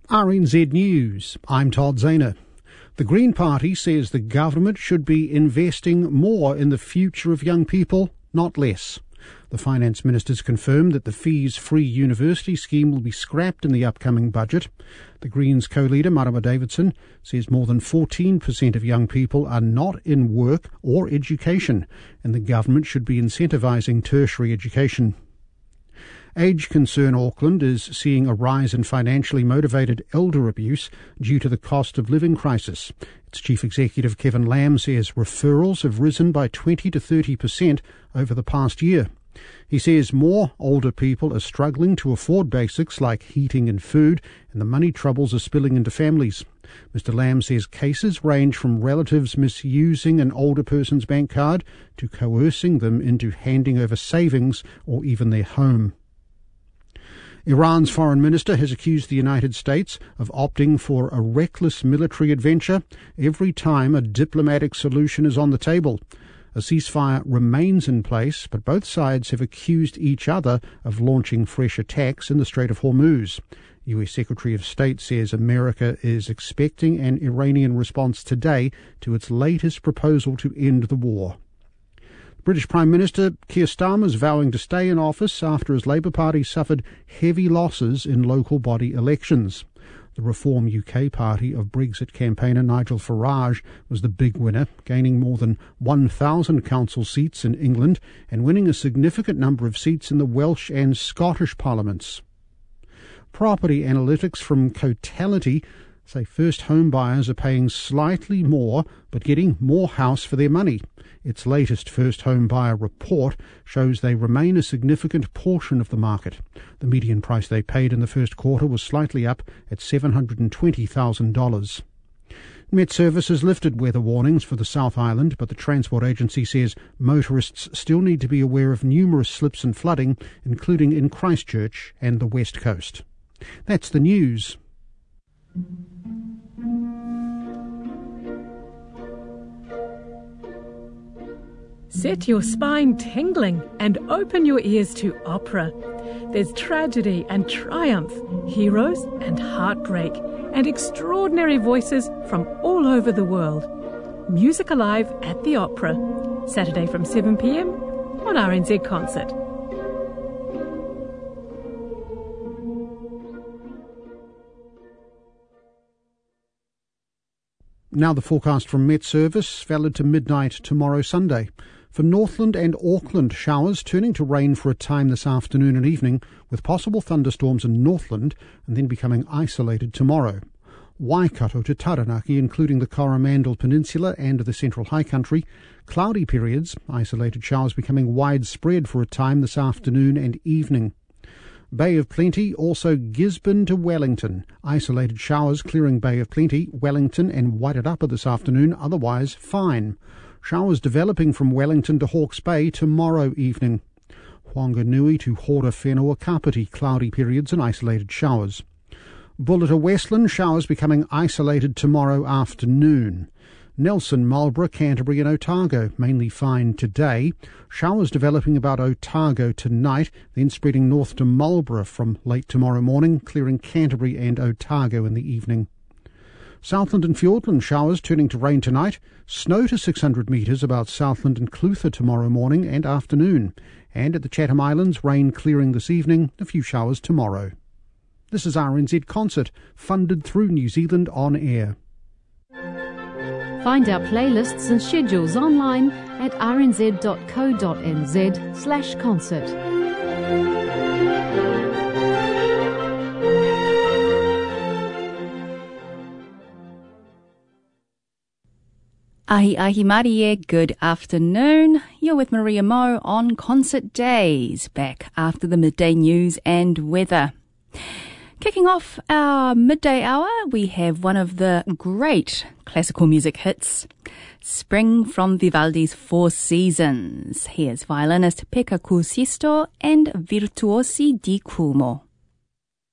RNZ News, I'm Todd Zahner. The Green Party says the government should be investing more in the future of young people, not less. The Finance Minister's confirmed that the fees-free university scheme will be scrapped in the upcoming budget. The Greens co-leader, Marama Davidson, says more than 14% of young people are not in work or education, and the government should be incentivising tertiary education. Age Concern Auckland is seeing a rise in financially motivated elder abuse due to the cost of living crisis. Its chief executive, Kevin Lamb, says referrals have risen by 20 to 30% over the past year. He says more older people are struggling to afford basics like heating and food, and the money troubles are spilling into families. Mr. Lamb says cases range from relatives misusing an older person's bank card to coercing them into handing over savings or even their home. Iran's foreign minister has accused the United States of opting for a reckless military adventure every time a diplomatic solution is on the table. A ceasefire remains in place, but both sides have accused each other of launching fresh attacks in the Strait of Hormuz. US Secretary of State says America is expecting an Iranian response today to its latest proposal to end the war. British Prime Minister Keir Starmer is vowing to stay in office after his Labour Party suffered heavy losses in local body elections. The Reform UK party of Brexit campaigner Nigel Farage was the big winner, gaining more than 1,000 council seats in England and winning a significant number of seats in the Welsh and Scottish parliaments. Property analytics from Cotality say first home buyers are paying slightly more but getting more house for their money. Its latest first home buyer report shows they remain a significant portion of the market. The median price they paid in the first quarter was slightly up at $720,000. Met Service has lifted weather warnings for the South Island, but the Transport Agency says motorists still need to be aware of numerous slips and flooding, including in Christchurch and the West Coast. That's the news. Set your spine tingling and open your ears to opera. There's tragedy and triumph, heroes and heartbreak, and extraordinary voices from all over the world. Music Alive at the Opera, Saturday from 7 p.m. on RNZ Concert. Now the forecast from Met Service, valid to midnight tomorrow Sunday. For Northland and Auckland, showers turning to rain for a time this afternoon and evening, with possible thunderstorms in Northland and then becoming isolated tomorrow. Waikato to Taranaki, including the Coromandel Peninsula and the Central High Country, cloudy periods, isolated showers becoming widespread for a time this afternoon and evening. Bay of Plenty, also Gisborne to Wellington. Isolated showers clearing Bay of Plenty, Wellington and Wairarapa this afternoon, otherwise fine. Showers developing from Wellington to Hawke's Bay tomorrow evening. Whanganui to Hora Whenua Kapiti, cloudy periods and isolated showers. Buller to Westland, showers becoming isolated tomorrow afternoon. Nelson, Marlborough, Canterbury and Otago, mainly fine today. Showers developing about Otago tonight, then spreading north to Marlborough from late tomorrow morning, clearing Canterbury and Otago in the evening. Southland and Fiordland, showers turning to rain tonight. Snow to 600 metres about Southland and Clutha tomorrow morning and afternoon. And at the Chatham Islands, rain clearing this evening, a few showers tomorrow. This is RNZ Concert, funded through New Zealand On Air. Find our playlists and schedules online at rnz.co.nz/concert. Ahi Marie, good afternoon. You're with Maria Mo on Concert Days, back after the midday news and weather. Kicking off our midday hour, we have one of the great classical music hits, Spring from Vivaldi's Four Seasons. Here's violinist Pekka Kuusisto and Virtuosi di Cuomo.